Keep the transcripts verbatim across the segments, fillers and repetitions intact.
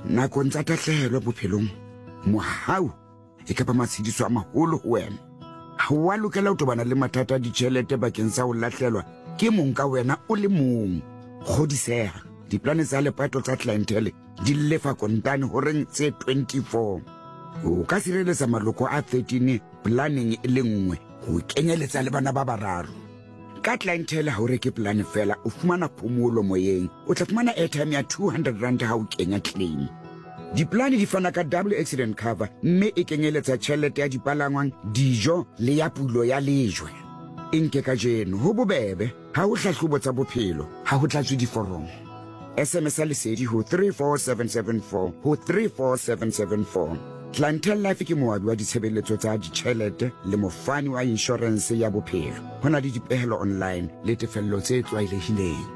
nakong tsa tahlehelo bophelong mohau e ka ba matshediso a maholo ho wena. Ha wa lokela ho tobana le mathata a ditjhelete bakeng sa ho lahlelwa ke mong ka wena o le mong. Kgodiseha, diplane tsa lepato tsa clientele di lefa kontane horeng tse twenty-four. O ka sireletsa maloko a thirteen planning e le nngwe ho kenyeletsa le bana ba bararo. Ka clientele ha o reke plan fela o fumana phomolo moyeng, o tla fumana airtime ya two hundred rand ha o kenya claim. Diplane di fana ka double accident cover mme e kenyeletsa tjhelete ya dipalangwang, dijo le ya pulo ya lejwe. Inke ka jeno ho bobebe ha ho hlahlobo tsa bophelo ha ho tlatswe diforomo. S M S lesedi ho three four seven seven four ho three four seven seven four. Clientele Life ke moabi wa ditshebeletso tsa ditjhelete le mofani wa insurance ya bophelo. Ho na le dipehelo online le tefello tse tlwaelehileng.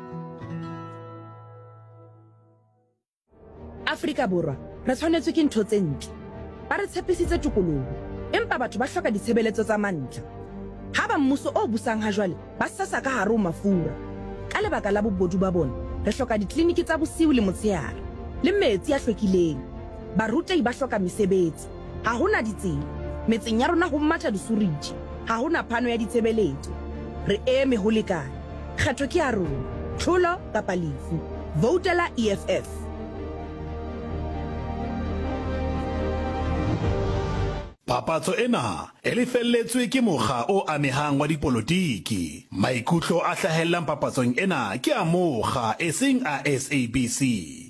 Afrika Borwa re tshwanetswe ke ntho tse ntle. Ba re tshepisitse tokoloho, empa batho ba hloka ditshebeletso tsa mantlha. Ha ba mmuso o busang ha jwale ba sasa ka hare ho mafura. Ka lebaka la bobodu ba bona, re hloka ditleliniki tsa bosiu le motshehare le metsi a hlwekileng. Barutehi ba hloka mesebetsi, ha hona ditsela. Metseng ya rona ho matha disuriji, ha hona phano ya ditshebeletso. Re eme ho lekana. Kgetho ke ya rona, tlholo kapa lefu. Voutela E F F. Papatso ena e lefelletswe ke mokga o amehang wa dipolotiki. Maikutlo a hlahellang papatsong ena ke a mokga e seng a S A B C.